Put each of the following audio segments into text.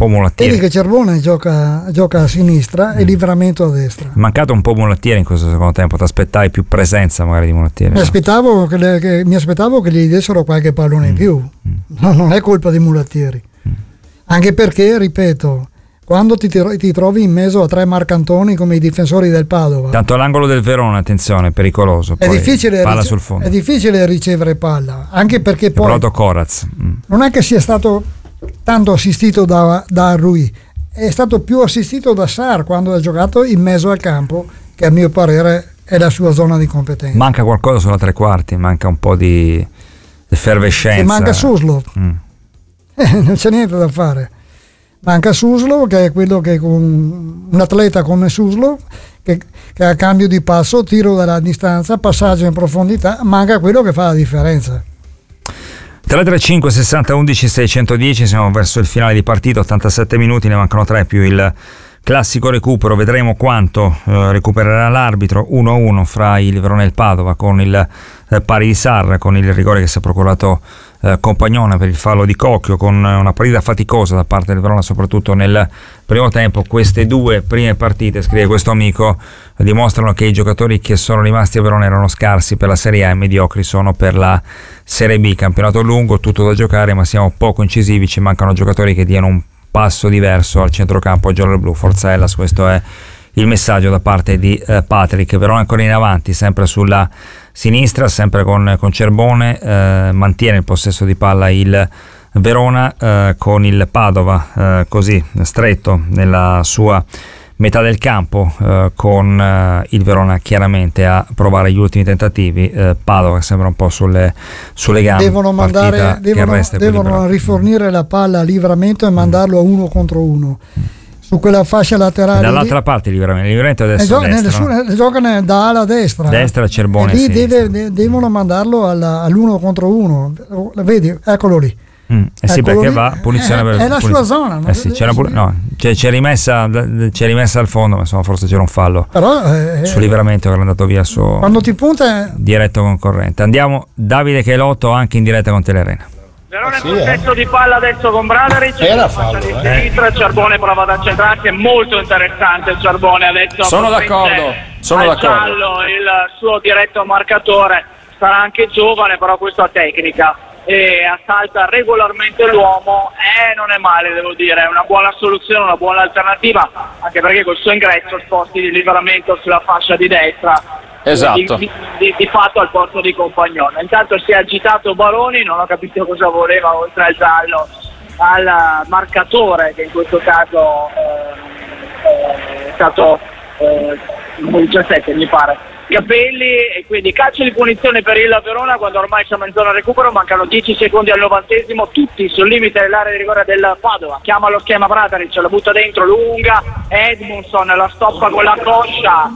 po' Mulattieri. Vedi che Cerbone gioca a sinistra e Livramento a destra. È mancato un po' Mulattieri in questo secondo tempo, ti aspettavi più presenza magari di Mulattieri? Mi aspettavo che gli dessero qualche pallone in più. No, non è colpa di Mulattieri. Anche perché, ripeto, quando ti trovi in mezzo a tre marcantoni come i difensori del Padova, tanto l'angolo del Verona, attenzione, pericoloso, è poi difficile palla sul fondo. È difficile ricevere palla, anche perché poi Coraz. Non è che sia stato tanto assistito da Rui, è stato più assistito da Sarr quando ha giocato in mezzo al campo, che a mio parere è la sua zona di competenza. Manca qualcosa sulla tre quarti, manca un po' di effervescenza. E manca Suslov. Non c'è niente da fare. Manca Suslov, che è quello che con un atleta come Suslov che a cambio di passo, tiro dalla distanza, passaggio in profondità, manca quello che fa la differenza. 335 60 11 610, siamo verso il finale di partita, 87 minuti, ne mancano 3 più il classico recupero. Vedremo quanto recupererà l'arbitro. 1-1 fra il Verona e il Padova, con il pari di Sarr, con il rigore che si è procurato Compagnone per il fallo di Cocchio, con una partita faticosa da parte del Verona soprattutto nel primo tempo. Queste due prime partite, scrive questo amico, dimostrano che i giocatori che sono rimasti a Verona erano scarsi per la Serie A e mediocri sono per la Serie B. Campionato lungo, tutto da giocare, ma siamo poco incisivi, ci mancano giocatori che diano un passo diverso al centrocampo giallo-blu. Forza Hellas, questo è il messaggio da parte di Patrick. Verona ancora in avanti, sempre sulla sinistra, sempre con Cerbone, mantiene il possesso di palla il Verona, con il Padova così stretto nella sua metà del campo, con il Verona chiaramente a provare gli ultimi tentativi. Padova sembra un po' sulle gambe. Devono rifornire la palla a Livramento e mandarlo a 1 contro 1 su quella fascia laterale. Dall'altra parte Livramento adesso gioca da ala destra Cerbone, e lì devono mandarlo all'1 contro 1. Vedi, eccolo lì. Sì, perché va punizione è la sua zona, no? Sì, c'è rimessa al fondo, ma insomma forse c'era un fallo. Però su Livramento che era andato via su quando ti punta diretto concorrente. Andiamo Davide Chelotto anche in diretta con Telerena. Verona in possesso di palla adesso con Bradaric, era fallo, sinistra, Cerbone prova ad accentrarsi, è molto interessante il Cerbone adesso. Sono d'accordo. Giallo, il suo diretto marcatore, sarà anche giovane, però questo ha tecnica e assalta regolarmente l'uomo, non è male, devo dire, è una buona soluzione, una buona alternativa, anche perché col suo ingresso sposti di Livramento sulla fascia di destra. Esatto. Di fatto al posto di Compagnone. Intanto si è agitato Baroni, non ho capito cosa voleva oltre al giallo al marcatore, che in questo caso è stato il 17 mi pare, Capelli, e quindi calcio di punizione per il Verona quando ormai siamo in zona recupero, mancano 10 secondi al 90esimo, tutti sul limite dell'area di rigore del Padova. Chiama lo schema Bradaric, la butta dentro lunga, Edmundson la stoppa con la coscia.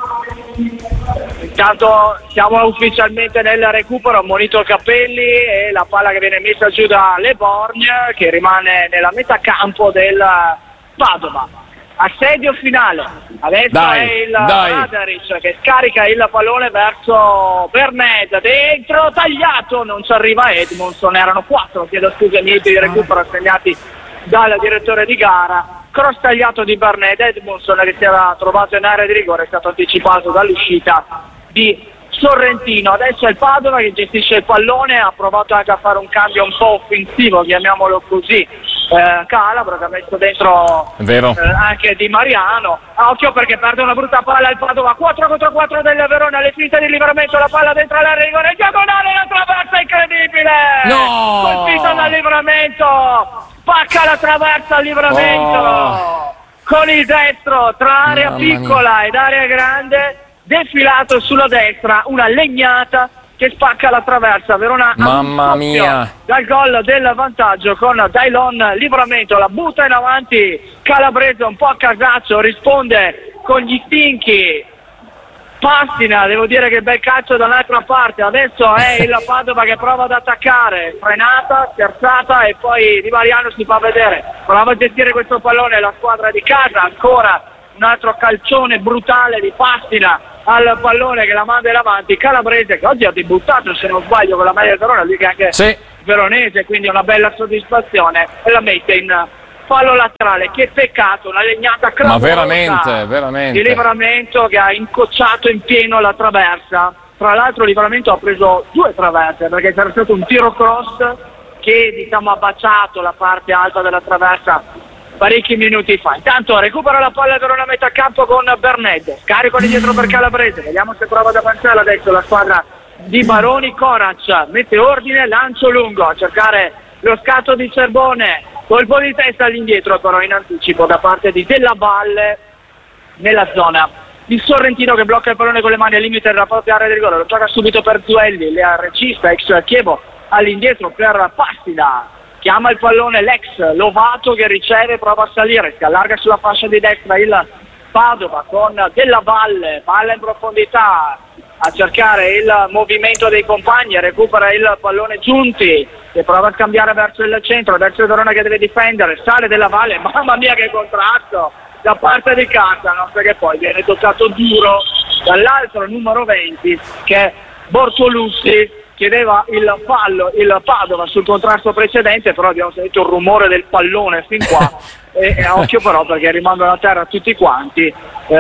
Intanto siamo ufficialmente nel recupero, monito Capelli e la palla che viene messa giù da Le Borgne, che rimane nella metà campo del Padova. Assedio finale, adesso è il Bradaric che scarica il pallone verso Berned, dentro, tagliato, non ci arriva Edmundson, erano 4, chiedo scusa, minuti di recupero assegnati dal direttore di gara. Cross tagliato di Berned, Edmundson che si era trovato in area di rigore, è stato anticipato dall'uscita di Sorrentino. Adesso è il Padova che gestisce il pallone, ha provato anche a fare un cambio un po' offensivo, chiamiamolo così, Calabro, che ha messo dentro anche Di Mariano. Occhio perché perde una brutta palla il Padova, 4 contro 4 del Verona, le finite di Livramento, la palla dentro l'area di rigore, diagonale, la traversa incredibile, colpito dal Livramento, spacca la traversa al Livramento con il destro tra area piccola ed area grande, defilato sulla destra, una legnata che spacca la traversa. Verona mamma mia, dal gol del vantaggio con Dailon Livramento, la butta in avanti Calabrese un po' a casaccio, risponde con gli stinchi Passina, devo dire che bel calcio dall'altra parte. Adesso è il Padova che prova ad attaccare, frenata, scherzata e poi Di Mariano si fa vedere, prova a gestire questo pallone la squadra di casa, ancora un altro calcione brutale di Passina al pallone che la manda in avanti. Calabrese che oggi ha debuttato, se non sbaglio, con la maglia del Verona, lui che è anche veronese, quindi una bella soddisfazione, e la mette in fallo laterale, che peccato, una legnata clamorosa veramente di Livramento che ha incocciato in pieno la traversa. Tra l'altro Livramento ha preso 2 traverse, perché c'era stato un tiro cross che ha baciato la parte alta della traversa parecchi minuti fa. Intanto recupera la palla per una metà campo con Berned, scarico di dietro per Calabrese, vediamo se prova ad avanzare adesso la squadra di Baroni. Corac mette ordine, lancio lungo a cercare lo scatto di Cerbone, colpo di testa all'indietro però in anticipo da parte di Della Valle nella zona di Sorrentino, che blocca il pallone con le mani al limite della propria area di rigore, lo gioca subito per Zuelli, le regista ex Chievo all'indietro per Passida, chiama il pallone l'ex Lovato che riceve, prova a salire, si allarga sulla fascia di destra il Padova con Della Valle, palla in profondità a cercare il movimento dei compagni, recupera il pallone Giunti che prova a scambiare verso il centro, verso il Verona che deve difendere, sale Della Valle, mamma mia che contrasto da parte di Castanos, che poi viene toccato duro dall'altro numero 20 che è Bortolussi, chiedeva il fallo il Padova sul contrasto precedente, però abbiamo sentito il rumore del pallone fin qua e occhio però perché rimangono a terra tutti quanti,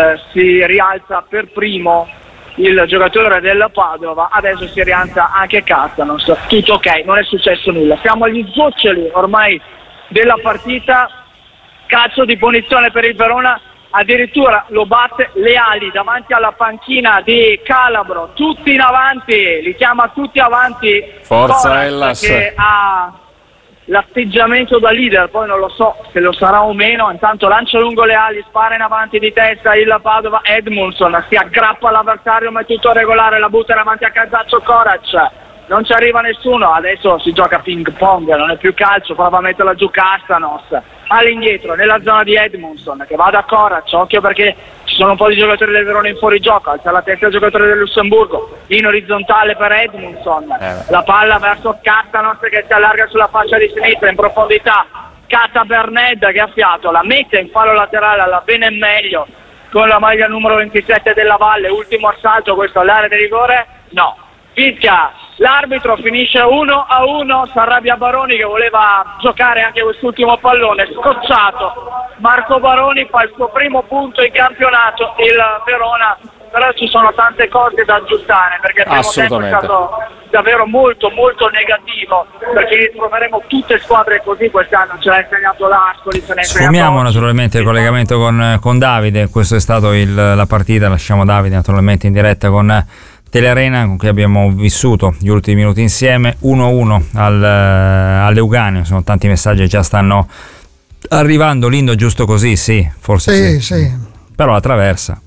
si rialza per primo il giocatore del Padova, adesso si rialza anche Castanos, tutto ok, non è successo nulla, siamo agli sgoccioli ormai della partita. Calcio di punizione per il Verona, addirittura lo batte Leali davanti alla panchina di Calabro, tutti in avanti, li chiama tutti avanti. Forza Hellas, che ha l'atteggiamento da leader, poi non lo so se lo sarà o meno. Intanto lancia lungo Leali, spara in avanti di testa il Padova, Edmundson si aggrappa all'avversario ma è tutto regolare, la butta in avanti a Casaccio Corac, non ci arriva nessuno, adesso si gioca ping pong, non è più calcio, prova a metterla giù Castanos, all'indietro nella zona di Edmundson che va da Corac, occhio perché ci sono un po' di giocatori del Verona in fuorigioco, alza la testa il giocatore del Lussemburgo, in orizzontale per Edmundson, la palla verso Castanos che si allarga sulla fascia di sinistra in profondità, Cata Berned che ha fiato, la mette in fallo laterale alla bene meglio con la maglia numero 27 della Valle, ultimo assalto questo all'area di rigore, no, fischia l'arbitro, finisce 1-1, si arrabbia Baroni che voleva giocare anche quest'ultimo pallone, scocciato Marco Baroni, fa il suo primo punto in campionato il Verona, però ci sono tante cose da aggiustare perché il primo tempo è stato davvero molto molto negativo, perché troveremo tutte squadre così quest'anno, ce l'ha insegnato l'Ascoli, ce l'ha insegnato. Sfumiamo naturalmente il collegamento con Davide, questo è stato la partita, lasciamo Davide naturalmente in diretta con Telearena con cui abbiamo vissuto gli ultimi minuti insieme. 1-1 all'Euganeo, sono tanti messaggi che già stanno arrivando. Lindo giusto così, sì, forse sì. Però la traversa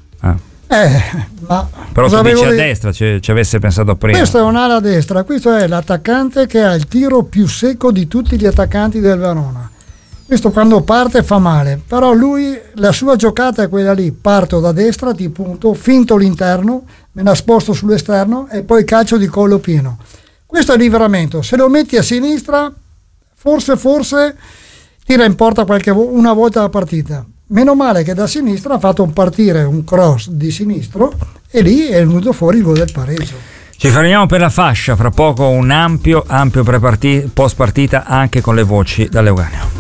ma però tu dici a destra, ci avesse pensato prima. Questo è un'ala destra, questo è l'attaccante che ha il tiro più secco di tutti gli attaccanti del Verona. Questo quando parte fa male, però lui, la sua giocata è quella lì, parto da destra, ti punto, finto l'interno, me la sposto sull'esterno e poi calcio di collo pieno. Questo è Livramento, se lo metti a sinistra forse tira in porta una volta la partita. Meno male che da sinistra ha fatto partire un cross di sinistro e lì è venuto fuori il gol del pareggio. Ci fermiamo per la fascia, fra poco un ampio post partita anche con le voci dall'Euganeo.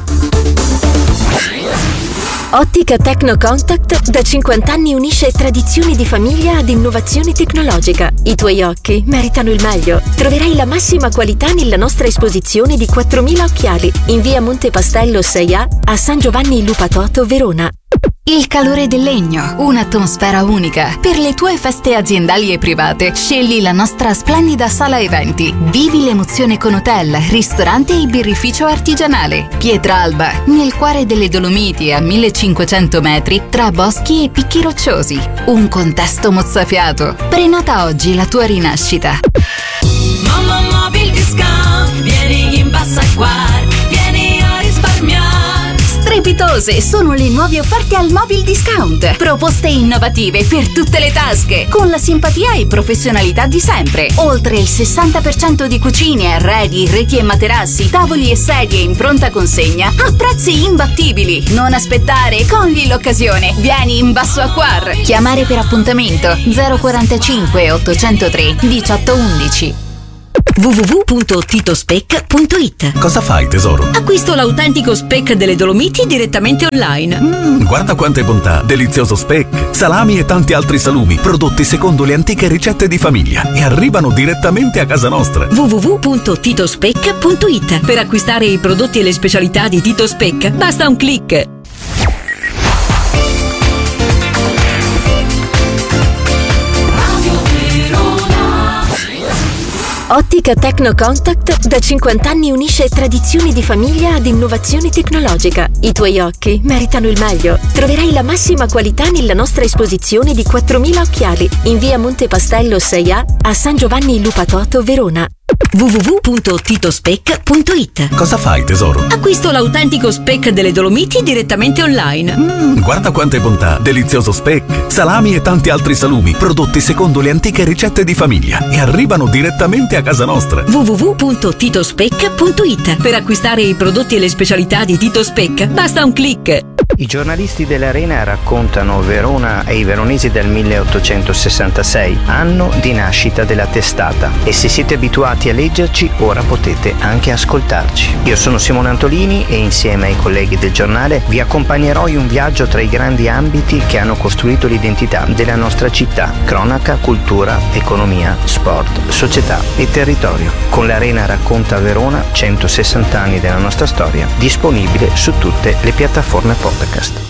Ottica Tecno Contact da 50 anni unisce tradizioni di famiglia ad innovazione tecnologica. I tuoi occhi meritano il meglio. Troverai la massima qualità nella nostra esposizione di 4.000 occhiali in via Monte Pastello 6A a San Giovanni Lupatoto, Verona. Il calore del legno, un'atmosfera unica. Per le tue feste aziendali e private, scegli la nostra splendida sala eventi. Vivi l'emozione con hotel, ristorante e birrificio artigianale. Pietralba, nel cuore delle Dolomiti a 1500 metri, tra boschi e picchi rocciosi. Un contesto mozzafiato. Prenota oggi la tua rinascita. Mamma Mobil Discount, vieni in Bassa Acquar, vieni a risparmiare. Strepitose sono le nuove offerte al Mobil Discount. Proposte innovative per tutte le tasche, con la simpatia e professionalità di sempre. Oltre il 60% di cucine, arredi, reti e materassi, tavoli e sedie in pronta consegna a prezzi imbattibili. Non aspettare, cogli l'occasione. Vieni in Basso Acquar. Chiamare per appuntamento 045 803 1811. www.titospec.it. Cosa fai, tesoro? Acquisto l'autentico speck delle Dolomiti direttamente online. Guarda quante bontà! Delizioso speck, salami e tanti altri salumi, prodotti secondo le antiche ricette di famiglia e arrivano direttamente a casa nostra. www.titospec.it. Per acquistare i prodotti e le specialità di Tito Speck basta un click. Ottica Tecnocontact da 50 anni unisce tradizioni di famiglia ad innovazione tecnologica. I tuoi occhi meritano il meglio. Troverai la massima qualità nella nostra esposizione di 4.000 occhiali in via Monte Pastello 6A a San Giovanni Lupatoto, Verona. www.titospec.it. Cosa fai, tesoro? Acquisto l'autentico speck delle Dolomiti direttamente online. Guarda quante bontà! Delizioso speck, salami e tanti altri salumi, prodotti secondo le antiche ricette di famiglia e arrivano direttamente a casa nostra. www.titospec.it. Per acquistare i prodotti e le specialità di Tito Speck basta un click. I giornalisti dell'Arena raccontano Verona e i veronesi del 1866, anno di nascita della testata. E se siete abituati a leggerci, ora potete anche ascoltarci. Io sono Simone Antolini e insieme ai colleghi del giornale vi accompagnerò in un viaggio tra i grandi ambiti che hanno costruito l'identità della nostra città: cronaca, cultura, economia, sport, società e territorio. Con l'Arena racconta Verona, 160 anni della nostra storia, disponibile su tutte le piattaforme podcast.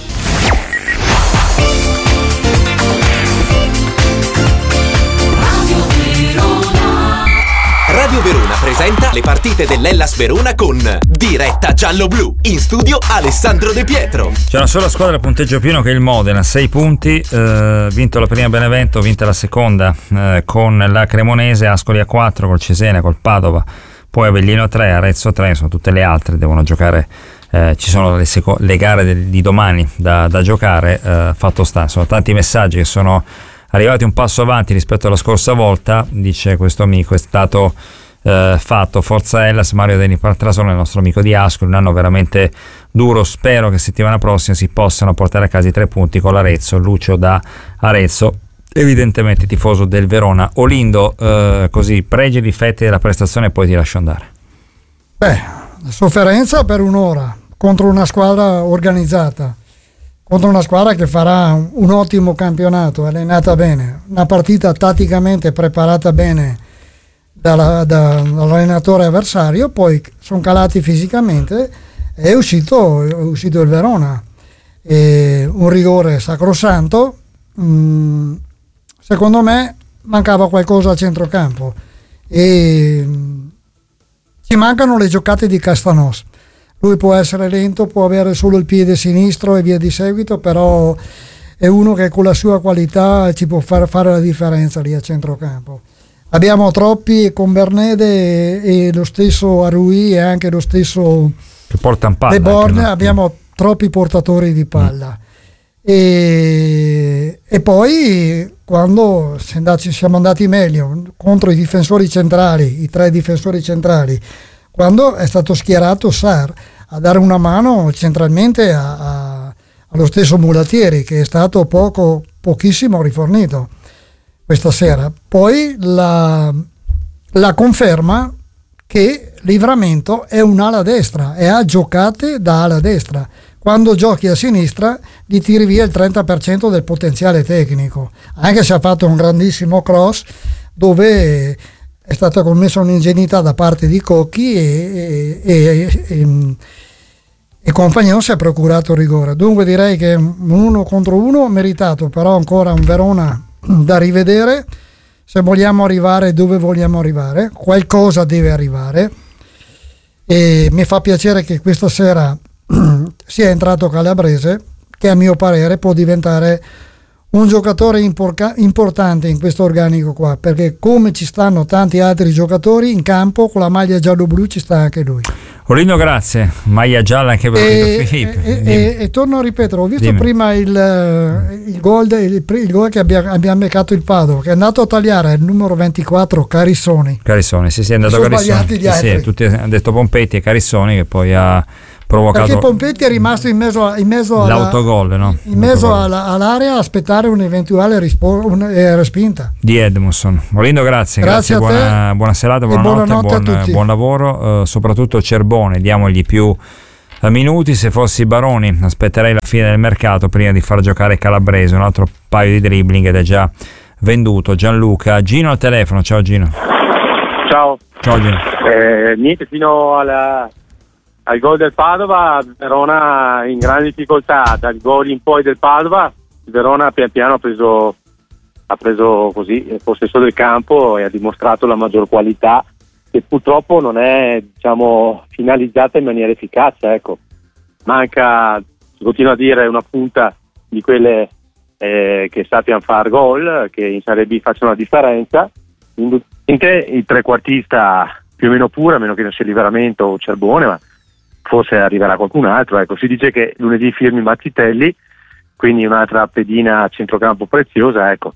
Radio Verona presenta le partite dell'Hellas Verona con Diretta Giallo-Blu. In studio Alessandro De Pietro. C'è una sola squadra a punteggio pieno che è il Modena, 6 punti, vinto la prima Benevento, vinta la seconda con la Cremonese, Ascoli a 4 col Cesena, col Padova, poi Avellino 3, Arezzo 3, sono tutte le altre, devono giocare. Ci sono le gare di domani da giocare. Fatto sta, sono tanti messaggi che sono arrivati un passo avanti rispetto alla scorsa volta. Dice questo amico: è stato fatto, forza Hellas. Mario Deni Partrasone, il nostro amico di Ascoli, un anno veramente duro, spero che settimana prossima si possano portare a casa i 3 punti con l'Arezzo. Lucio da Arezzo, evidentemente tifoso del Verona. Olindo, così pregi e difetti della prestazione e poi ti lascio andare. La sofferenza per un'ora contro una squadra organizzata, contro una squadra che farà un ottimo campionato, allenata bene, una partita tatticamente preparata bene dall'allenatore avversario, poi sono calati fisicamente, è uscito il Verona. Un rigore sacrosanto, secondo me mancava qualcosa a centrocampo e ci mancano le giocate di Castanos. Lui può essere lento, può avere solo il piede sinistro e via di seguito, però è uno che con la sua qualità ci può fare la differenza lì a centrocampo. Abbiamo troppi con Bernede e lo stesso Arui e anche lo stesso che portano palla, Le Borne, abbiamo troppi portatori di palla. E poi quando siamo andati meglio contro i difensori centrali, i 3 difensori centrali, quando è stato schierato Sarr a dare una mano centralmente allo stesso Mulatieri, che è stato pochissimo rifornito questa sera. Poi la conferma che Livramento è un'ala destra e ha giocate da ala destra. Quando giochi a sinistra gli tiri via il 30% del potenziale tecnico, anche se ha fatto un grandissimo cross dove è stata commessa un'ingenuità da parte di Cocchi e Compagnon si è procurato rigore. Dunque direi che un 1 contro 1 meritato, però ancora un Verona da rivedere se vogliamo arrivare dove vogliamo arrivare. Qualcosa deve arrivare e mi fa piacere che questa sera sia entrato Calabrese, che a mio parere può diventare un giocatore importante in questo organico qua, perché come ci stanno tanti altri giocatori in campo con la maglia giallo-blu ci sta anche lui. Orlino, grazie. Maglia gialla anche per Filippo. E torno a ripetere, ho visto prima il gol che abbiamo beccato il Padova, che è andato a tagliare il numero 24 Carissoni, sì, è andato a Carissoni. Sì, tutti hanno detto Pompetti e Carissoni, che poi ha provocato. Perché Pompetti è rimasto in mezzo l'autogol, no? In mezzo all'area a aspettare un'eventuale respinta Di Edmondson. Molindo, grazie a te. Buona serata, buonanotte, a tutti. Buon lavoro, soprattutto Cerbone, diamogli più minuti. Se fossi Baroni aspetterei la fine del mercato prima di far giocare Calabrese, un altro paio di dribbling ed è già venduto. Gianluca, Gino al telefono. Ciao Gino. Ciao Gino. Niente, fino al gol del Padova Verona in grande difficoltà. Dal gol in poi del Padova Verona pian piano ha preso così il possesso del campo e ha dimostrato la maggior qualità, che purtroppo non è, diciamo, finalizzata in maniera efficace. Ecco, manca, si continua a dire, una punta di quelle che sappiano far gol, che in Serie B facciano la differenza. Il trequartista più o meno pure, a meno che non sia Liveramento o Cerbone, ma forse arriverà qualcun altro. Ecco, si dice che lunedì firmi Mazzitelli, quindi un'altra pedina a centrocampo preziosa. Ecco,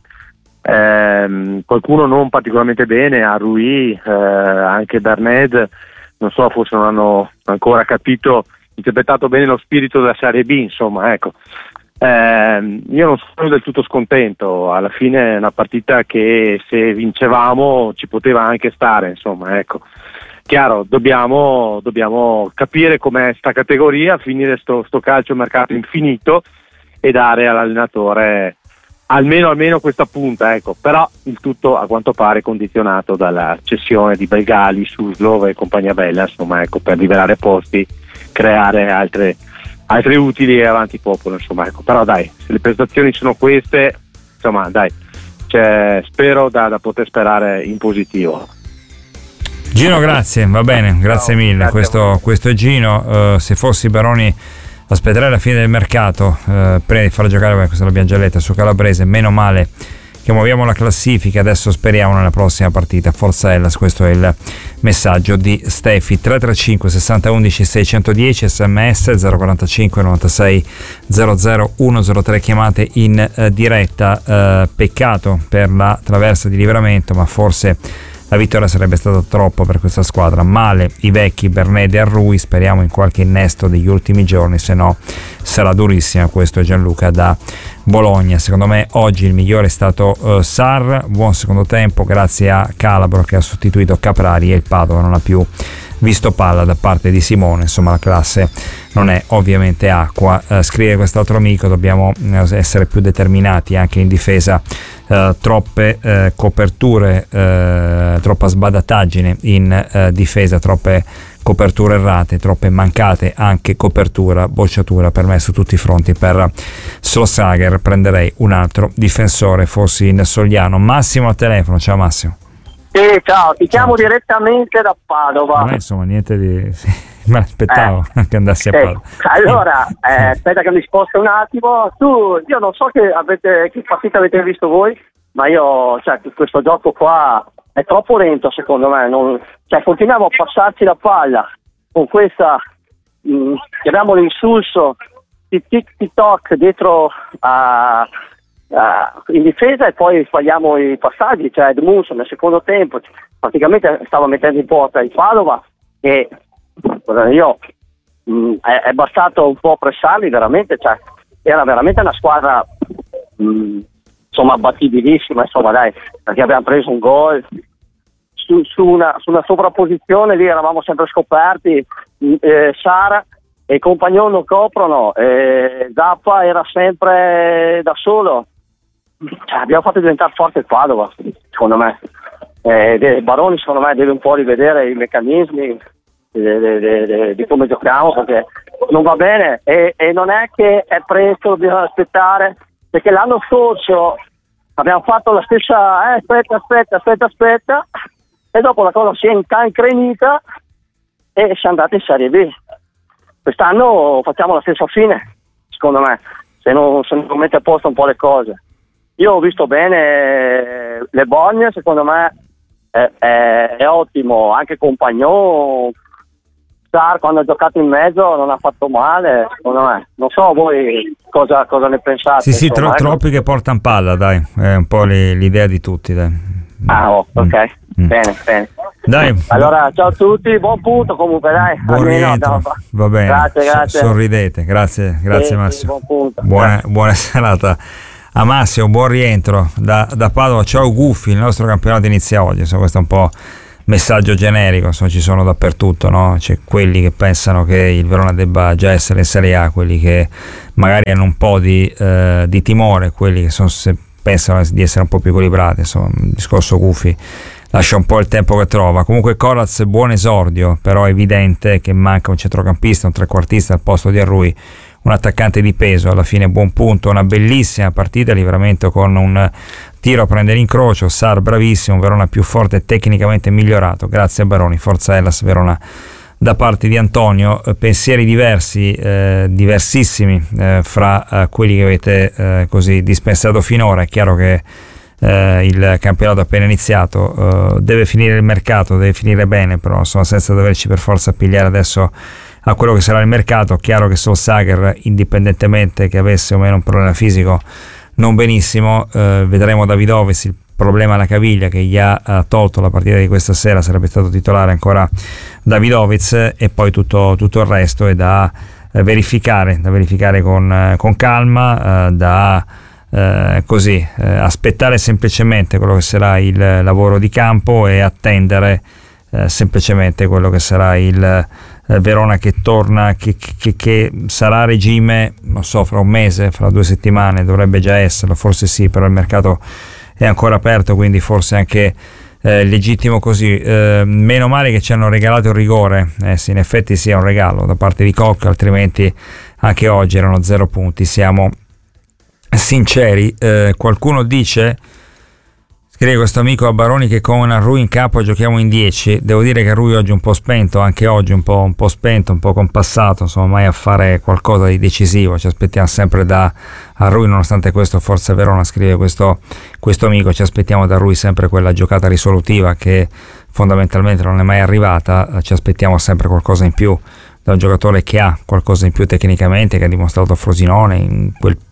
qualcuno non particolarmente bene, a Rui, anche Berned, non so, forse non hanno ancora interpretato bene lo spirito della Serie B, insomma, ecco. Io non sono del tutto scontento, alla fine è una partita che se vincevamo ci poteva anche stare, insomma, ecco. Chiaro, dobbiamo capire com'è sta categoria, finire sto calcio mercato infinito e dare all'allenatore almeno questa punta, ecco. Però il tutto a quanto pare condizionato dalla cessione di Belgali, Suslov e compagnia bella, insomma, ecco, per liberare posti, creare altre utili e avanti popolo, insomma, ecco. Però dai, se le prestazioni sono queste, insomma, dai, spero da poter sperare in positivo. Gino, grazie, va bene, grazie mille. Questo è Gino. Se fossi Baroni aspetterei la fine del mercato prima di far giocare, questa l'abbiamo già letta, su Calabrese. Meno male che muoviamo la classifica, adesso speriamo nella prossima partita, forza Hellas. Questo è il messaggio di Stefi. 335 60 11 610, sms 045 96 00 103, chiamate in diretta. Peccato per la traversa di Liveramento, ma forse la vittoria sarebbe stata troppo per questa squadra. Male i vecchi Bernede e Arrui, speriamo in qualche innesto degli ultimi giorni, se no sarà durissima. Questo è Gianluca da Bologna. Secondo me oggi il migliore è stato Sarr, buon secondo tempo grazie a Calabro che ha sostituito Caprari, e il Padova non ha più visto palla da parte di Simone. Insomma, la classe non è ovviamente acqua. Scrive quest'altro amico, dobbiamo essere più determinati anche in difesa. Troppe coperture, troppa sbadataggine in difesa, troppe coperture errate, troppe mancate anche copertura, bocciatura per me su tutti i fronti. Per Solskjaer prenderei un altro difensore, fossi in Sogliano. Massimo al telefono. Ciao Massimo. Ciao, ti chiamo direttamente da Padova. Insomma, niente di... me l'aspettavo che andassi a Padova. Allora, aspetta che mi sposto un attimo. Io non so che partita avete visto voi, ma questo gioco qua è troppo lento secondo me. Continuiamo a passarci la palla con questa, chiamiamolo insulso, tic-tic-toc dietro in difesa, e poi sbagliamo i passaggi. Edmundson nel secondo tempo praticamente stava mettendo in porta il Padova, e è bastato un po' pressarli, veramente, era veramente una squadra insomma battibilissima, insomma, dai, perché abbiamo preso un gol su una sovrapposizione, lì eravamo sempre scoperti. Sara e Compagnon non coprono, Zappa era sempre da solo. Abbiamo fatto diventare forte il Padova, secondo me. Baroni secondo me deve un po' rivedere i meccanismi di come giochiamo, perché non va bene, e non è che è presto, dobbiamo aspettare, perché l'anno scorso abbiamo fatto la stessa aspetta, e dopo la cosa si è incancrenita e si è andata in Serie B. Quest'anno facciamo la stessa fine, secondo me, se non mette a posto un po' le cose. Io ho visto bene le Borgne, secondo me è ottimo, anche Compagnon. Sar, quando ha giocato in mezzo, non ha fatto male, secondo me. Non so voi cosa ne pensate. Sì, insomma, troppi che portano palla, dai, è un po' l'idea di tutti, dai. Ok, bene. Dai. Allora, ciao a tutti, buon punto comunque, dai. Buon rientro. Va bene. Grazie. Sorridete. Grazie Massimo. Buon punto. Buona serata a Massimo, buon rientro da Padova. Ciao Guffi, il nostro campionato inizia oggi. Insomma, questo è un po' messaggio generico, insomma, ci sono dappertutto, no? C'è quelli che pensano che il Verona debba già essere in Serie A, quelli che magari hanno un po' di timore, quelli che pensano di essere un po' più equilibrati. Insomma, un discorso Guffi lascia un po' il tempo che trova. Comunque Coraz, buon esordio, però è evidente che manca un centrocampista, un trequartista al posto di Arrui, un attaccante di peso. Alla fine buon punto, una bellissima partita, Livramento con un tiro a prendere incrocio, Sar bravissimo, Verona più forte e tecnicamente migliorato, grazie a Baroni, forza Hellas Verona da parte di Antonio. Pensieri diversi, diversissimi fra quelli che avete così dispensato finora. È chiaro che il campionato appena iniziato, deve finire il mercato, deve finire bene, però insomma, senza doverci per forza appigliare adesso a quello che sarà il mercato. Chiaro che Solskjaer, indipendentemente che avesse o meno un problema fisico, non benissimo, vedremo Davidovic, il problema alla caviglia che gli ha tolto la partita di questa sera, sarebbe stato titolare ancora Davidovic, e poi tutto il resto è da verificare con calma, aspettare semplicemente quello che sarà il lavoro di campo e attendere semplicemente quello che sarà il Verona che torna, che sarà a regime, non so, fra un mese, fra 2 settimane, dovrebbe già esserlo, forse sì, però il mercato è ancora aperto, quindi forse anche legittimo così. Meno male che ci hanno regalato il rigore, sì, in effetti sia un regalo da parte di Koch, altrimenti anche oggi erano 0 punti, siamo sinceri. Qualcuno dice, scrive questo amico a Baroni, che con Arrui in campo giochiamo in 10. Devo dire che Arrui oggi un po' spento, anche oggi un po' spento, un po' compassato, insomma, mai a fare qualcosa di decisivo. Ci aspettiamo sempre da Arrui, nonostante questo Forza Verona, scrive questo amico, ci aspettiamo da Arrui sempre quella giocata risolutiva che fondamentalmente non è mai arrivata. Ci aspettiamo sempre qualcosa in più da un giocatore che ha qualcosa in più tecnicamente, che ha dimostrato a Frosinone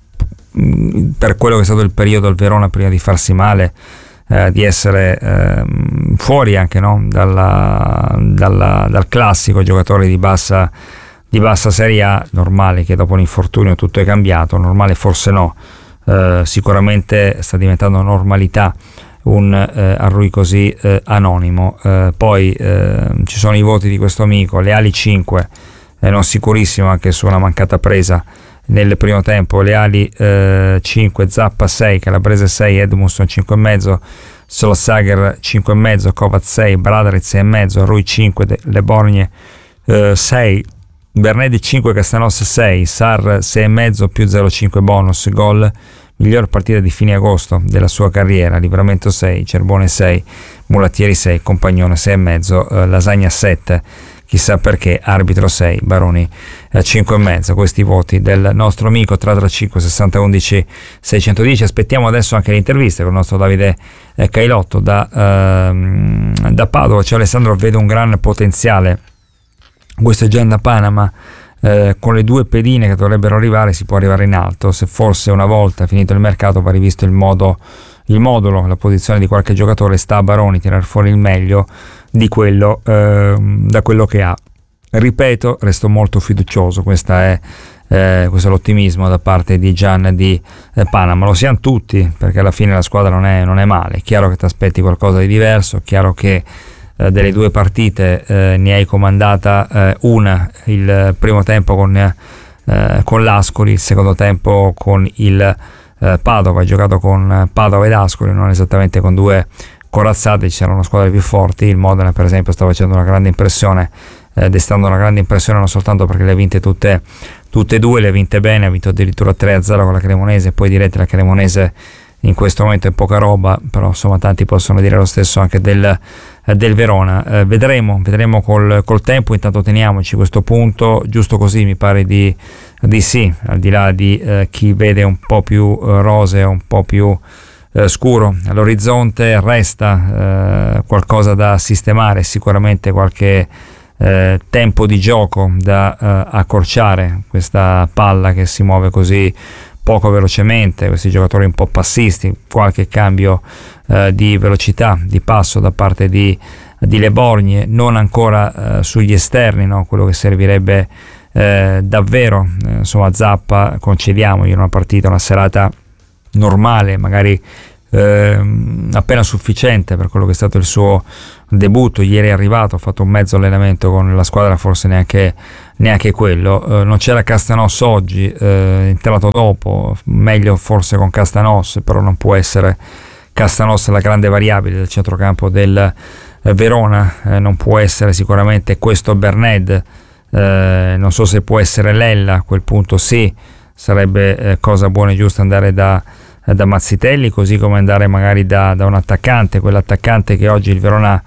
per quello che è stato il periodo al Verona prima di farsi male, di essere fuori anche, no? dal classico giocatore di bassa Serie A. Normale che dopo un infortunio tutto è cambiato, normale forse no, sicuramente sta diventando normalità un Arrui così anonimo. Poi ci sono i voti di questo amico, Leali 5, non sicurissimo anche su una mancata presa nel primo tempo, Leali 5, Zappa 6, Calabrese 6, Edmundson 5,5, Solskjaer 5,5, Kovac 6, Bradaric 6,5, Arrui 5, Le Borgne 6, Bernedi 5, Castanos 6, Sar 6,5 più 0,5 bonus, gol, miglior partita di fine agosto della sua carriera, Livramento 6, Cerbone 6, Mulattieri 6, Compagnone 6,5, Lasagna 7, chissà perché, arbitro 6, Baroni 5,5. Questi voti del nostro amico 335 60 11 610. Aspettiamo adesso anche le interviste con il nostro Davide Cailotto da Padova. Cioè, Alessandro, vedo un gran potenziale, questo è già da Panama, con le 2 pedine che dovrebbero arrivare si può arrivare in alto. Se forse una volta finito il mercato va rivisto il modulo, la posizione di qualche giocatore, sta a Baroni tirar fuori il meglio di quello da quello che ha. Ripeto, resto molto fiducioso, questo è l'ottimismo da parte di Gian di Panama. Lo siamo tutti, perché alla fine la squadra non è male. È chiaro che ti aspetti qualcosa di diverso, è chiaro che delle 2 partite ne hai comandata una, il primo tempo con l'Ascoli, il secondo tempo con il Padova. Hai giocato con Padova ed Ascoli, non esattamente con 2 corazzate, ci saranno squadre più forti. Il Modena per esempio sta facendo una grande impressione, destando una grande impressione non soltanto perché le ha vinte tutte e 2, le ha vinte bene, ha vinto addirittura 3-0 con la Cremonese, poi direte la Cremonese in questo momento è poca roba, però insomma tanti possono dire lo stesso anche del Verona. Vedremo col tempo. Intanto teniamoci questo punto, giusto così mi pare di sì, al di là di chi vede un po' più roseo, un po' più scuro all'orizzonte, resta qualcosa da sistemare, sicuramente qualche tempo di gioco da accorciare, questa palla che si muove così poco velocemente, questi giocatori un po' passisti, qualche cambio di velocità, di passo da parte di di Le Borgne, non ancora sugli esterni, no? Quello che servirebbe davvero. Insomma, Zappa, concediamogli una partita, una serata normale, magari appena sufficiente per quello che è stato il suo debutto. Ieri è arrivato, ha fatto un mezzo allenamento con la squadra, forse neanche quello. Non c'era Castanos oggi, entrato dopo, meglio forse con Castanos, però non può essere Castanos la grande variabile del centrocampo del Verona, non può essere sicuramente questo Berned, non so se può essere Lella, a quel punto sì, sarebbe cosa buona e giusta andare da Mazzitelli, così come andare magari da un attaccante, quell'attaccante che oggi il Verona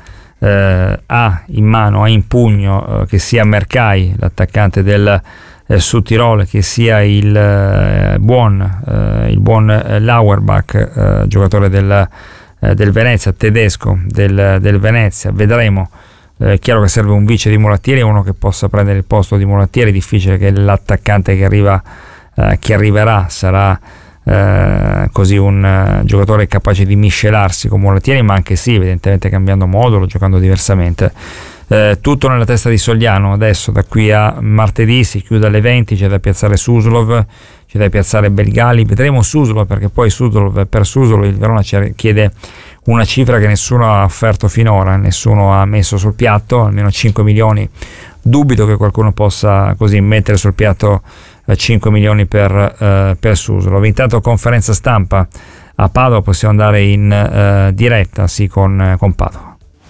ha in mano, ha in pugno, che sia Mercai, l'attaccante del Sud Tirol, che sia il buon Lauerbach, giocatore del Venezia, tedesco del Venezia. Vedremo. È chiaro che serve un vice di Mulattieri, uno che possa prendere il posto di Mulattieri. È difficile che l'attaccante che arriverà sarà così un giocatore capace di miscelarsi con Mulattieri, ma anche sì, evidentemente cambiando modulo, giocando diversamente. Tutto nella testa di Sogliano. Adesso da qui a martedì si chiude alle 20, c'è da piazzare Suslov, c'è da piazzare Belgali. Vedremo Suslov, perché poi per Suslov il Verona chiede una cifra che nessuno ha offerto finora, nessuno ha messo sul piatto, almeno 5 milioni. Dubito che qualcuno possa così mettere sul piatto 5 milioni per Suslov. Intanto conferenza stampa a Padova, possiamo andare in diretta con Padova.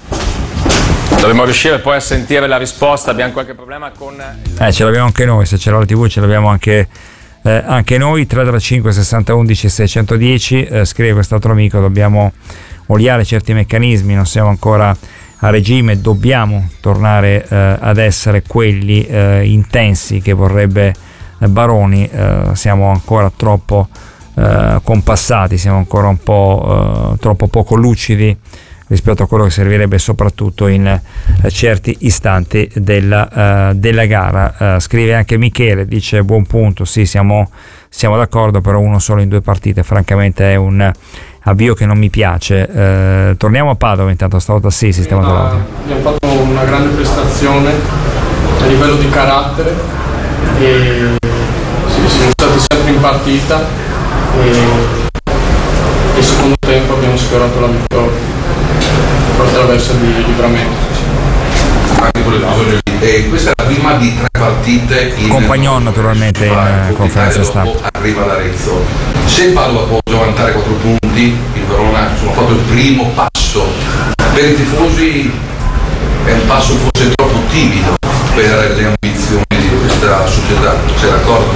Dovremmo riuscire poi a sentire la risposta. Abbiamo qualche problema con ce l'abbiamo anche noi, se c'era la TV ce l'abbiamo anche noi. 335 60 11 610. Scrive quest'altro amico: dobbiamo oliare certi meccanismi, non siamo ancora a regime, dobbiamo tornare ad essere quelli intensi che vorrebbe Baroni. Siamo ancora troppo compassati, siamo ancora un po' troppo poco lucidi rispetto a quello che servirebbe soprattutto in certi istanti della gara. Scrive anche Michele, dice: buon punto, sì, siamo d'accordo, però uno solo in 2 partite francamente è un avvio che non mi piace. Torniamo a Padova intanto, stavolta sì, sistema dell'audio. Abbiamo fatto una grande prestazione a livello di carattere e sì, siamo stati sempre in partita e nel secondo tempo abbiamo sfiorato la vittoria attraverso il livramento. Questa è la prima di 3 partite in Compagnon naturalmente in conferenza stampa. Arriva l'Arezzo. Se il Padova può vantare 4 punti, il Verona ha fatto il primo passo. Per i tifosi è un passo forse troppo timido per le ambizioni di questa società, sei d'accordo?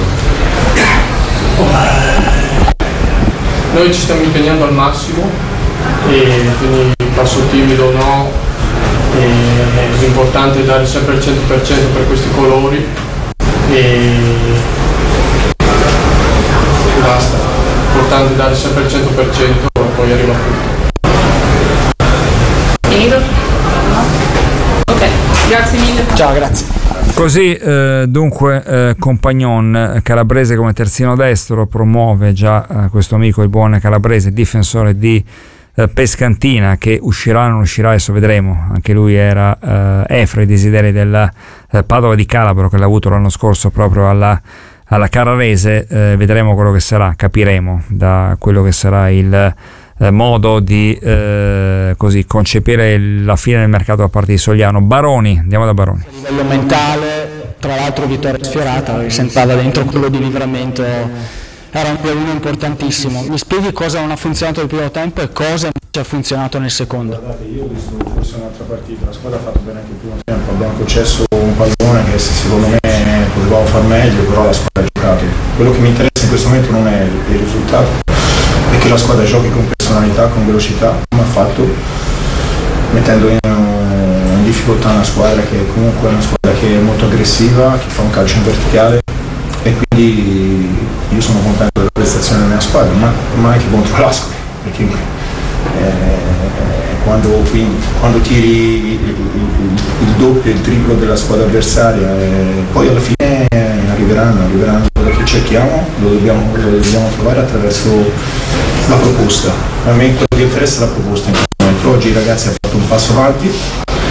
Noi ci stiamo impegnando al massimo e quindi passo timido no, l'importante è dare sempre il 100% per questi colori e basta, l'importante è dare sempre il 100% e poi arriva tutto. Finito? Ok, grazie mille. Ciao, grazie. Così dunque Compagnon, calabrese come terzino destro, promuove già questo amico, il buon calabrese, difensore di Pescantina, che uscirà o non uscirà, adesso vedremo. Anche lui era fra i desideri della Padova di Calabro, che l'ha avuto l'anno scorso proprio alla Carrarese. Vedremo quello che sarà, capiremo da quello che sarà il modo di così concepire la fine del mercato da parte di Sogliano. Baroni, andiamo da Baroni. A livello mentale, tra l'altro vittoria sfiorata, rientrava dentro quello di livramento, era un piano importantissimo. Mi spieghi cosa non ha funzionato nel primo tempo e cosa invece ha funzionato nel secondo? Guardate, io ho visto forse un'altra partita, la squadra ha fatto bene anche il primo tempo, abbiamo concesso un pallone che secondo me potevamo far meglio, però la squadra ha giocato. Quello che mi interessa in questo momento non è il risultato, è che la squadra giochi con personalità, con velocità, come ha fatto, mettendo in difficoltà una squadra che comunque è una squadra che è molto aggressiva, che fa un calcio in verticale, e quindi io sono contento della prestazione della mia squadra, ma anche contro l'Ascoli, perché quando tiri il doppio e il triplo della squadra avversaria, poi alla fine arriveranno. Quello che cerchiamo lo dobbiamo trovare attraverso la proposta. A me quello che interessa è la proposta in questo momento. Oggi i ragazzi hanno fatto un passo avanti,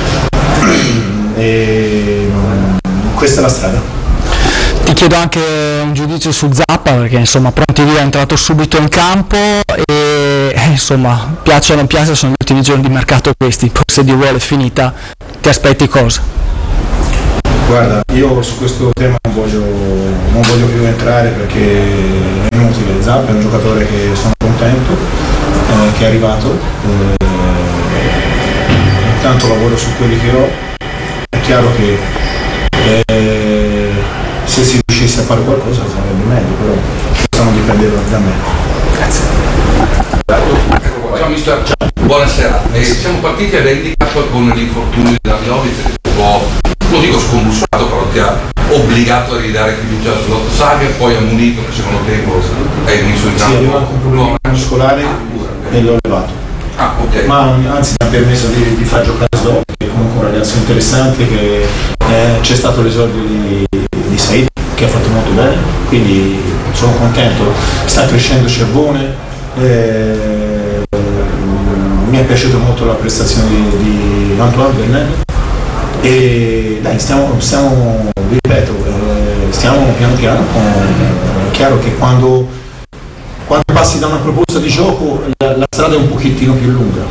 E questa è la strada. Ti chiedo anche un giudizio su Zappa, perché insomma Pronti Via è entrato subito in campo e insomma piace o non piace, sono gli ultimi giorni di mercato questi, poi se di ruolo è finita ti aspetti cosa? Guarda, io su questo tema non voglio più entrare perché è inutile. Zappa è un giocatore che sono contento, che è arrivato, intanto lavoro su quelli che ho. È chiaro che se si riuscisse a fare qualcosa sarebbe meglio, però questo non dipende da me. Grazie. Ciao mister, buonasera. Siamo partiti all'handicap con l'infortunio di Daviovic, che lo dico scombussato, però ti ha obbligato a ridare fiducia a Slot Sager, poi ha munito nel secondo tempo, hai messo in campo. Sì, aveva un problema muscolare e l'ho levato. Okay. Ma anzi mi ha permesso di far giocare Slot, che è comunque un ragazzo interessante, che c'è stato l'esordio di Said, che ha fatto molto bene, quindi sono contento, sta crescendo Cervone, mi è piaciuta molto la prestazione di Antoine Bernard e dai, stiamo piano piano, è chiaro che quando passi da una proposta di gioco la strada è un pochettino più lunga,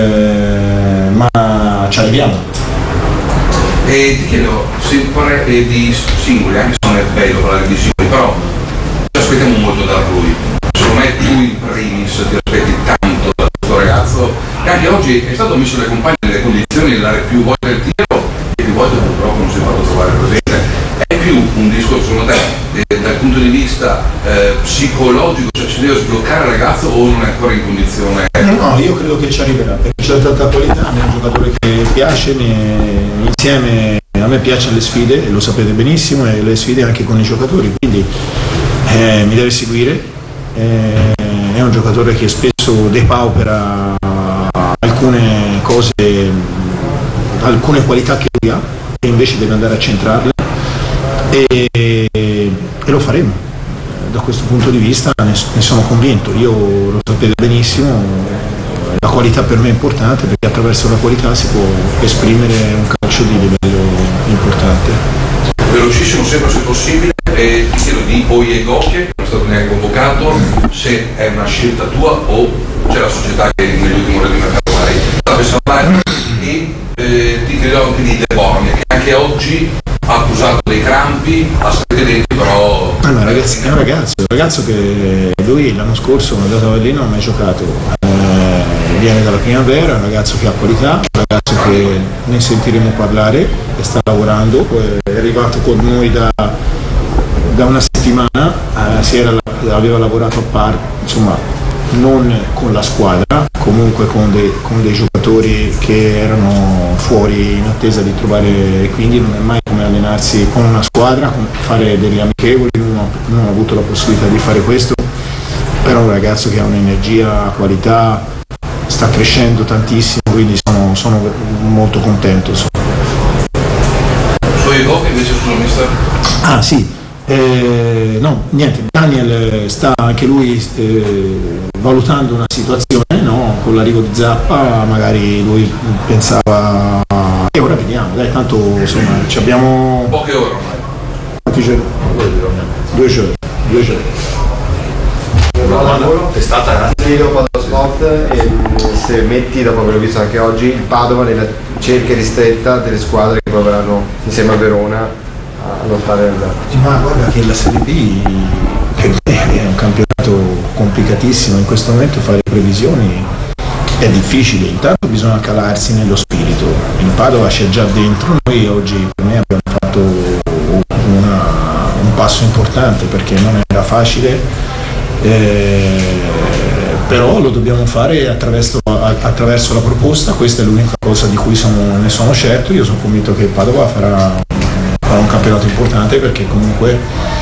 ma ci arriviamo. E ti chiedo, sempre di singoli, anche se non è bello parlare di singoli, però ci aspettiamo molto da lui. Secondo me tu in primis ti aspetti tanto da questo ragazzo, e anche oggi è stato messo dai compagni nelle condizioni di dare più volte il tiro e più volte purtroppo non si è fatto trovare presente. È più un discorso secondo te dal punto di vista psicologico, cioè si deve sbloccare il ragazzo o non è ancora in condizione? No, io credo che ci arriverà, perché c'è tanta qualità, è un giocatore che piace, insieme a me piacciono le sfide, e lo sapete benissimo, e le sfide anche con i giocatori, quindi mi deve seguire, è un giocatore che spesso depaupera alcune cose, alcune qualità che lui ha, e invece deve andare a centrarle, e lo faremo. Da questo punto di vista ne sono convinto, io lo sapete benissimo, la qualità per me è importante perché attraverso la qualità si può esprimere un calcio di livello importante. Velocissimo sempre se possibile, ti chiedo di Oyegoke, che non è stato neanche convocato, se è una scelta tua o c'è la società che nell'ultimo ore di mercato sta pensando male, e ti chiedo anche di De Borgne, che anche oggi ha accusato dei crampi, ha stati denti, però... È un ragazzo che lui l'anno scorso è andato a Avellino, non ha mai giocato, viene dalla primavera, è un ragazzo che ha qualità, un ragazzo che ne sentiremo parlare e sta lavorando, è arrivato con noi da una settimana, aveva lavorato a parte, insomma non con la squadra, comunque con dei giocatori che erano fuori in attesa di trovare, quindi non è mai come allenarsi con una squadra, fare degli amichevoli, non ho avuto la possibilità di fare questo, però è un ragazzo che ha un'energia, qualità, sta crescendo tantissimo, quindi sono molto contento. Oyegoke invece, scusa mister? Ah sì. No, niente, Daniel sta anche lui valutando una situazione, no? Con l'arrivo di Zappa magari lui pensava, e ora vediamo, dai, tanto insomma ci abbiamo poche ore ormai. Quanti giorni? 2 giorni. È stata Padova Sport, e se metti, dopo averlo visto anche oggi, il Padova nella cerchia ristretta delle squadre che proveranno insieme a Verona a lottare ma guarda che la Serie B per me è un campionato complicatissimo, in questo momento fare previsioni è difficile, intanto bisogna calarsi nello spirito, il Padova c'è già dentro, noi oggi per me abbiamo fatto un passo importante perché non era facile, però lo dobbiamo fare attraverso la proposta, questa è l'unica cosa di cui ne sono certo, io sono convinto che il Padova farà un campionato importante perché comunque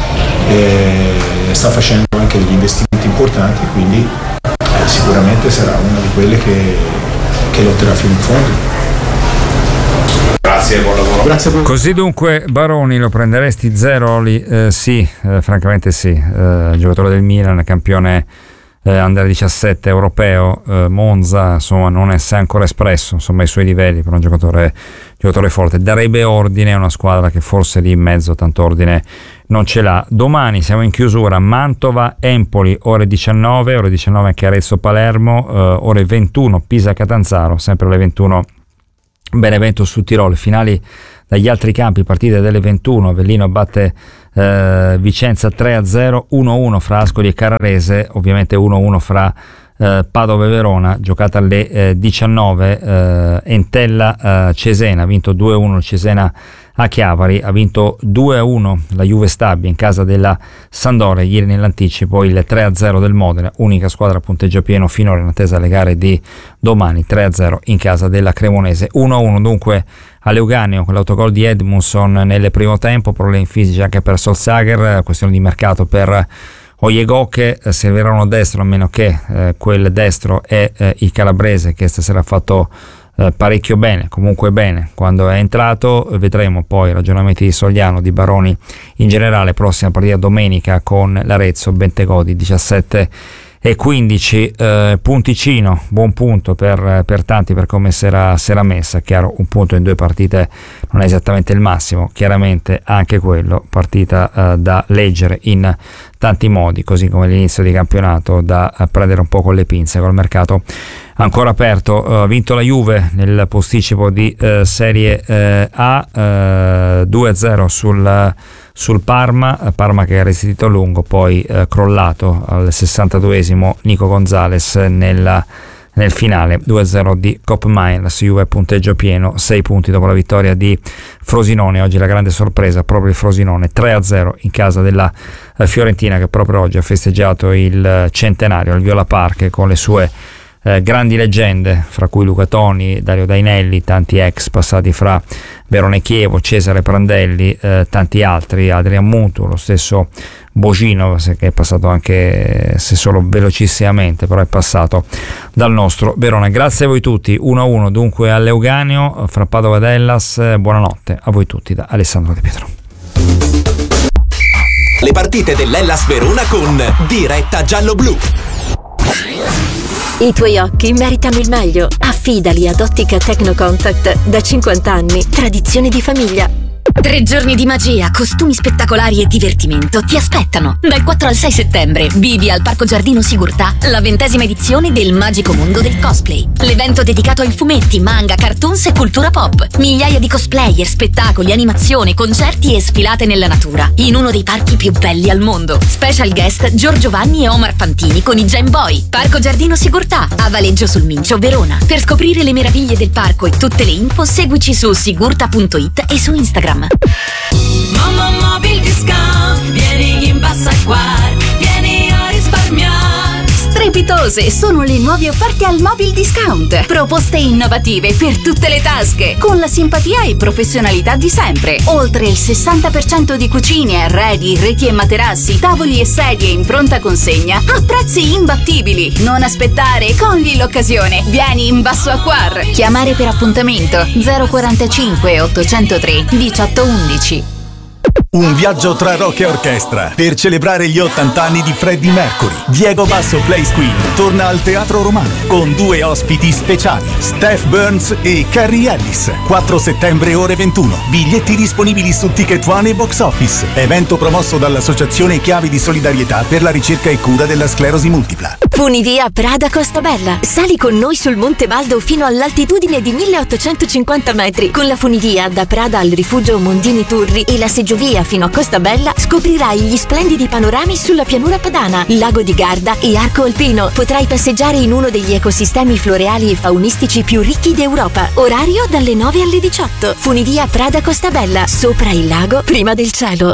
sta facendo anche degli investimenti importanti, quindi sicuramente sarà una di quelle che lotterà fino in fondo. Grazie, buon lavoro. Grazie a voi. Così dunque Baroni lo prenderesti Zeroli? Sì, francamente sì, giocatore del Milan, campione Under 17 europeo, Monza, insomma non si è ancora espresso, insomma, ai suoi livelli, per un giocatore forte. Darebbe ordine a una squadra che forse lì in mezzo tanto ordine non ce l'ha. Domani siamo in chiusura, Mantova, Empoli, ore 19 anche Arezzo-Palermo, ore 21 Pisa-Catanzaro, sempre alle 21 Benevento sul Tirolo. Finali dagli altri campi, partite delle 21, Avellino batte Vicenza 3-0, 1-1 fra Ascoli e Carrarese, ovviamente 1-1 fra Padova e Verona, giocata alle 19, Entella Cesena, ha vinto 2-1 il Cesena a Chiavari, ha vinto 2-1 la Juve Stabia in casa della Sampdoria, ieri nell'anticipo il 3-0 del Modena, unica squadra a punteggio pieno finora in attesa alle gare di domani, 3-0 in casa della Cremonese. 1-1 dunque a Leuganeo con l'autogol di Edmundson nel primo tempo, problemi fisici anche per Solskjaer, questione di mercato per Oyegoke, serviranno a destro, a meno che quel destro è il calabrese che stasera ha fatto parecchio bene, comunque bene quando è entrato. Vedremo poi i ragionamenti di Sogliano, di Baroni in generale. Prossima partita domenica con l'Arezzo, Bentegodi 17 e 15, punticino, buon punto per tanti per come si era messa. Chiaro, un punto in 2 partite non è esattamente il massimo, chiaramente anche quello partita da leggere in tanti modi, così come l'inizio di campionato da prendere un po' con le pinze, col mercato ancora aperto. Ha vinto la Juve nel posticipo di Serie A, 2-0 sul Parma che ha resistito a lungo, poi crollato al 62esimo Nico Gonzalez nel finale. 2-0 di Koopmeiners, Juve punteggio pieno, 6 punti dopo la vittoria di Frosinone. Oggi la grande sorpresa proprio il Frosinone, 3-0 in casa della Fiorentina, che proprio oggi ha festeggiato il centenario al Viola Park con le sue grandi leggende, fra cui Luca Toni, Dario Dainelli, tanti ex passati fra Verona e Chievo, Cesare Prandelli, tanti altri, Adrian Mutu, lo stesso Boginov, che è passato anche, se solo velocissimamente, però è passato dal nostro Verona. Grazie a voi tutti. 1-1 dunque a Leuganeo fra Padova ed Hellas. Buonanotte a voi tutti da Alessandro De Pietro. Le partite dell'Hellas Verona con Diretta Giallo-Blu. I tuoi occhi meritano il meglio. Affidali ad Ottica Tecnocontact, da 50 anni, tradizione di famiglia. 3 giorni di magia, costumi spettacolari e divertimento ti aspettano. Dal 4 al 6 settembre vivi al Parco Giardino Sigurtà la 20ª edizione del Magico Mondo del Cosplay. L'evento dedicato ai fumetti, manga, cartoons e cultura pop. Migliaia di cosplayer, spettacoli, animazione, concerti e sfilate nella natura. In uno dei parchi più belli al mondo. Special guest Giorgio Vanni e Omar Fantini con i Gen Boy. Parco Giardino Sigurtà, a Valeggio sul Mincio, Verona. Per scoprire le meraviglie del parco e tutte le info, seguici su sigurta.it e su Instagram. Mamma Mobil Discount, vieni in Bassaguar, vieni a risparmiare. Strepitose sono le nuove offerte al Mobil Discount. Proposte innovative per tutte le tasche, con la simpatia e professionalità di sempre. Oltre il 60% di cucine, arredi, reti e materassi, tavoli e sedie in pronta consegna a prezzi imbattibili. Non aspettare, cogli l'occasione. Vieni in Bassaguar. Chiamare per appuntamento 045 803 1811. Un viaggio tra rock e orchestra per celebrare gli 80 anni di Freddie Mercury. Diego Basso Plays Queen torna al Teatro Romano con 2 ospiti speciali, Steph Burns e Carrie Ellis. 4 settembre ore 21. Biglietti disponibili su Ticket One e Box Office. Evento promosso dall'Associazione Chiavi di Solidarietà per la ricerca e cura della sclerosi multipla. Funivia Prada Costa Bella. Sali con noi sul Monte Baldo fino all'altitudine di 1850 metri. Con la funivia da Prada al rifugio Mondini Turri e la seggiovia fino a Costa Bella scoprirai gli splendidi panorami sulla pianura padana, lago di Garda e Arco Alpino. Potrai passeggiare in uno degli ecosistemi floreali e faunistici più ricchi d'Europa. Orario dalle 9 alle 18. Funivia Prada Costa Bella, sopra il lago, prima del cielo.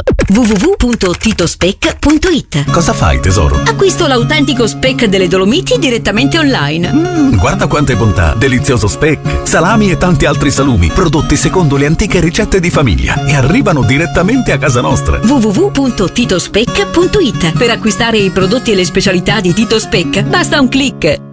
www.titospec.it. Cosa fai, tesoro? Acquisto l'autentico speck delle Dolomiti direttamente online. Guarda quante bontà! Delizioso speck, salami e tanti altri salumi, prodotti secondo le antiche ricette di famiglia e arrivano direttamente a casa nostra. www.titospec.it. Per acquistare i prodotti e le specialità di Tito Speck basta un click.